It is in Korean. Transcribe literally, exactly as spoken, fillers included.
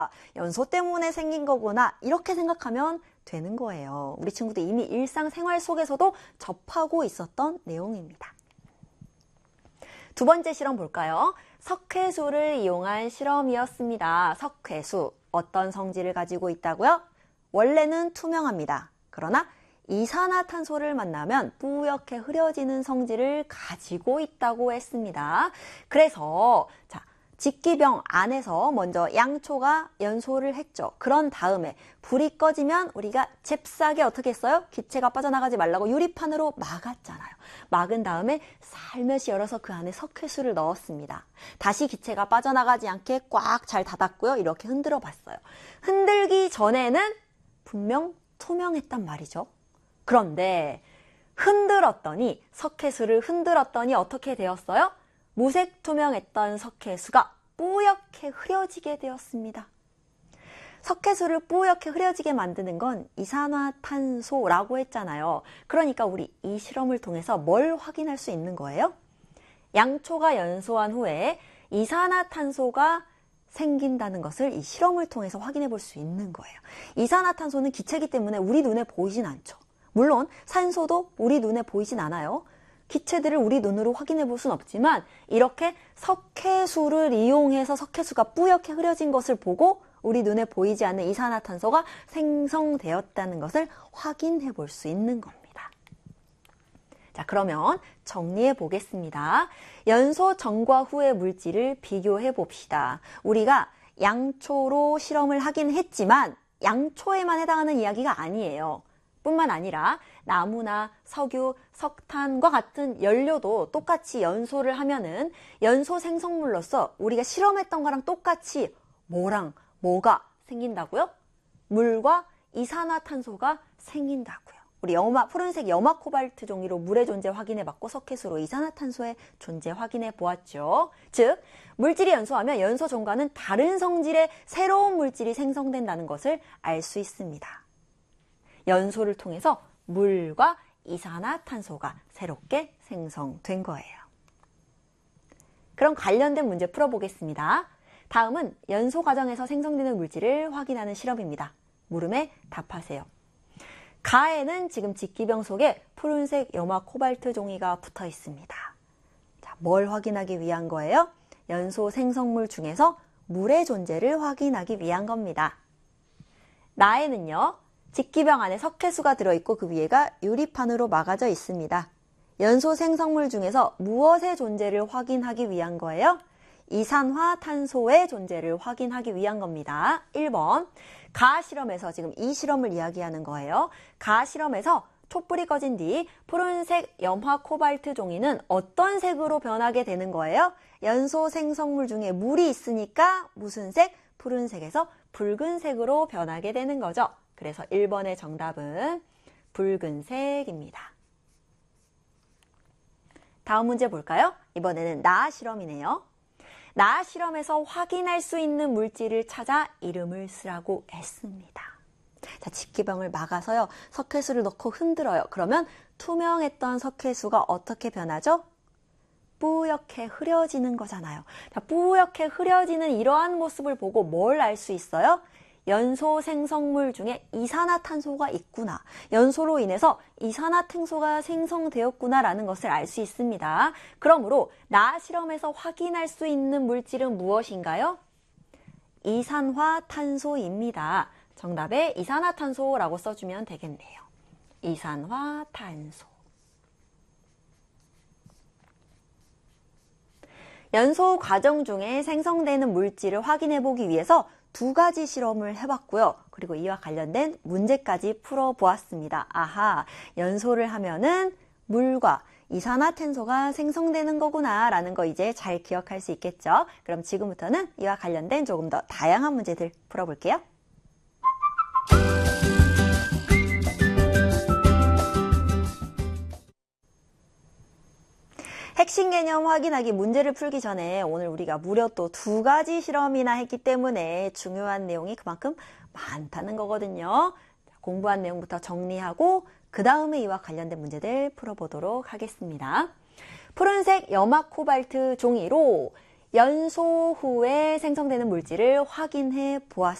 연소 때문에 생긴 거구나 이렇게 생각하면 되는 거예요. 우리 친구들 이미 일상생활 속에서도 접하고 있었던 내용입니다. 두 번째 실험 볼까요? 석회수를 이용한 실험이었습니다. 석회수, 어떤 성질을 가지고 있다고요? 원래는 투명합니다. 그러나 이산화탄소를 만나면 뿌옇게 흐려지는 성질을 가지고 있다고 했습니다. 그래서 자, 직기병 안에서 먼저 양초가 연소를 했죠. 그런 다음에 불이 꺼지면 우리가 잽싸게 어떻게 했어요? 기체가 빠져나가지 말라고 유리판으로 막았잖아요. 막은 다음에 살며시 열어서 그 안에 석회수를 넣었습니다. 다시 기체가 빠져나가지 않게 꽉 잘 닫았고요. 이렇게 흔들어 봤어요. 흔들기 전에는 분명 투명했단 말이죠. 그런데 흔들었더니 석회수를 흔들었더니 어떻게 되었어요? 무색 투명했던 석회수가 뿌옇게 흐려지게 되었습니다. 석회수를 뿌옇게 흐려지게 만드는 건 이산화탄소라고 했잖아요. 그러니까 우리 이 실험을 통해서 뭘 확인할 수 있는 거예요? 양초가 연소한 후에 이산화탄소가 생긴다는 것을 이 실험을 통해서 확인해 볼 수 있는 거예요. 이산화탄소는 기체이기 때문에 우리 눈에 보이진 않죠. 물론 산소도 우리 눈에 보이진 않아요. 기체들을 우리 눈으로 확인해 볼 수는 없지만 이렇게 석회수를 이용해서 석회수가 뿌옇게 흐려진 것을 보고 우리 눈에 보이지 않는 이산화탄소가 생성되었다는 것을 확인해 볼 수 있는 겁니다. 자, 그러면 정리해 보겠습니다. 연소 전과 후의 물질을 비교해 봅시다. 우리가 양초로 실험을 하긴 했지만 양초에만 해당하는 이야기가 아니에요. 뿐만 아니라 나무나 석유, 석탄과 같은 연료도 똑같이 연소를 하면은 연소 생성물로서 우리가 실험했던 거랑 똑같이 뭐랑 뭐가 생긴다고요? 물과 이산화탄소가 생긴다고요. 우리 염화, 푸른색 염화 코발트 종이로 물의 존재 확인해 봤고 석회수로 이산화탄소의 존재 확인해 보았죠. 즉, 물질이 연소하면 연소 전과는 다른 성질의 새로운 물질이 생성된다는 것을 알 수 있습니다. 연소를 통해서 물과 이산화탄소가 새롭게 생성된 거예요. 그럼 관련된 문제 풀어보겠습니다. 다음은 연소 과정에서 생성되는 물질을 확인하는 실험입니다. 물음에 답하세요. 가에는 지금 직기병 속에 푸른색 염화 코발트 종이가 붙어 있습니다. 자, 뭘 확인하기 위한 거예요? 연소 생성물 중에서 물의 존재를 확인하기 위한 겁니다. 나에는요, 직기병 안에 석회수가 들어있고 그 위에가 유리판으로 막아져 있습니다. 연소 생성물 중에서 무엇의 존재를 확인하기 위한 거예요? 이산화탄소의 존재를 확인하기 위한 겁니다. 일 번, 가 실험에서 지금 이 실험을 이야기하는 거예요. 가 실험에서 촛불이 꺼진 뒤 푸른색 염화 코발트 종이는 어떤 색으로 변하게 되는 거예요? 연소 생성물 중에 물이 있으니까 무슨 색? 푸른색에서 붉은색으로 변하게 되는 거죠. 그래서 일 번의 정답은 붉은색입니다. 다음 문제 볼까요? 이번에는 나 실험이네요. 나 실험에서 확인할 수 있는 물질을 찾아 이름을 쓰라고 했습니다. 자, 직기병을 막아서요, 석회수를 넣고 흔들어요. 그러면 투명했던 석회수가 어떻게 변하죠? 뿌옇게 흐려지는 거잖아요. 자, 뿌옇게 흐려지는 이러한 모습을 보고 뭘 알 수 있어요? 연소 생성물 중에 이산화탄소가 있구나. 연소로 인해서 이산화탄소가 생성되었구나라는 것을 알 수 있습니다. 그러므로 나 실험에서 확인할 수 있는 물질은 무엇인가요? 이산화탄소입니다. 정답에 이산화탄소라고 써주면 되겠네요. 이산화탄소. 연소 과정 중에 생성되는 물질을 확인해 보기 위해서 두 가지 실험을 해봤고요. 그리고 이와 관련된 문제까지 풀어보았습니다. 아하, 연소를 하면은 물과 이산화탄소가 생성되는 거구나 라는 거 이제 잘 기억할 수 있겠죠? 그럼 지금부터는 이와 관련된 조금 더 다양한 문제들 풀어볼게요. 핵심 개념 확인하기 문제를 풀기 전에 오늘 우리가 무려 또 두 가지 실험이나 했기 때문에 중요한 내용이 그만큼 많다는 거거든요. 공부한 내용부터 정리하고 그 다음에 이와 관련된 문제들 풀어보도록 하겠습니다. 푸른색 염화 코발트 종이로 연소 후에 생성되는 물질을 확인해 보았습니다.